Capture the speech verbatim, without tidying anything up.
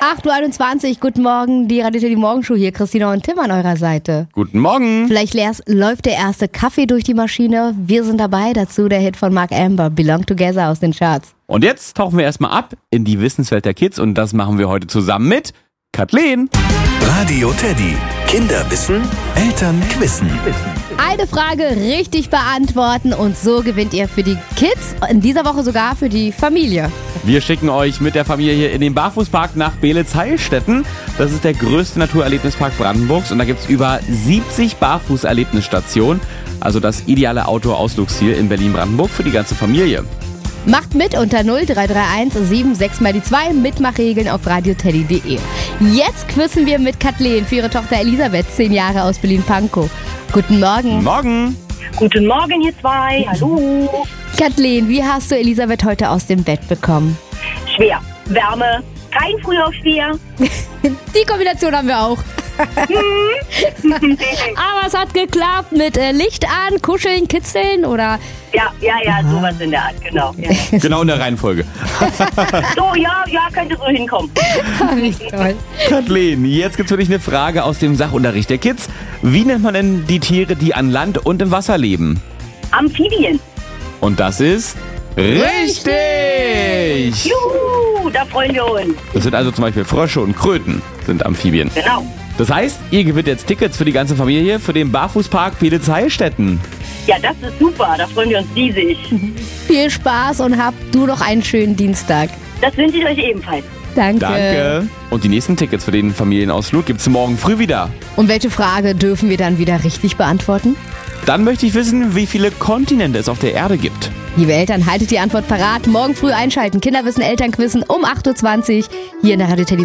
acht Uhr einundzwanzig, guten Morgen, die Radio Teddy Morgenshow hier, Christina und Tim an eurer Seite. Guten Morgen. Vielleicht leer's, läuft der erste Kaffee durch die Maschine. Wir sind dabei, dazu der Hit von Mark Amber, Belong Together aus den Charts. Und jetzt tauchen wir erstmal ab in die Wissenswelt der Kids und das machen wir heute zusammen mit Kathleen. Radio Teddy. Kinder wissen, Eltern quizzen. Eine Frage richtig beantworten und so gewinnt ihr für die Kids, in dieser Woche sogar für die Familie. Wir schicken euch mit der Familie hier in den Barfußpark nach Beelitz-Heilstätten. Das ist der größte Naturerlebnispark Brandenburgs und da gibt es über siebzig Barfußerlebnisstationen. Also das ideale Outdoor-Ausflugsziel in Berlin-Brandenburg für die ganze Familie. Macht mit unter null drei drei eins sieben sechs mal die zwei. Mitmachregeln auf radioteddy punkt de. Jetzt quizzen wir mit Kathleen für ihre Tochter Elisabeth, zehn Jahre aus Berlin-Pankow. Guten Morgen. Morgen. Guten Morgen, ihr zwei. Hallo. Kathleen, wie hast du Elisabeth heute aus dem Bett bekommen? Schwer. Wärme. Kein Frühaufsteher. Die Kombination haben wir auch. Aber es hat geklappt mit äh, Licht an, kuscheln, kitzeln oder... Ja, ja, ja, Aha. sowas in der Art, genau. Ja. Genau in der Reihenfolge. So, ja, ja, könnte so hinkommen. Nicht toll. Kathleen, jetzt gibt's für dich eine Frage aus dem Sachunterricht der Kids. Wie nennt man denn die Tiere, die an Land und im Wasser leben? Amphibien. Und das ist richtig! Juhu, da freuen wir uns. Das sind also zum Beispiel Frösche und Kröten, sind Amphibien. Genau. Das heißt, ihr gewinnt jetzt Tickets für die ganze Familie für den Barfußpark Beelitz-Heilstätten. Ja, das ist super, da freuen wir uns riesig. Viel Spaß und habt du noch einen schönen Dienstag. Das wünsche ich euch ebenfalls. Danke. Danke. Und die nächsten Tickets für den Familienausflug gibt's morgen früh wieder. Und welche Frage dürfen wir dann wieder richtig beantworten? Dann möchte ich wissen, wie viele Kontinente es auf der Erde gibt. Liebe Eltern, haltet die Antwort parat. Morgen früh einschalten. Kinderwissen, Elternquissen um acht Uhr zwanzig hier in der Radio Teddy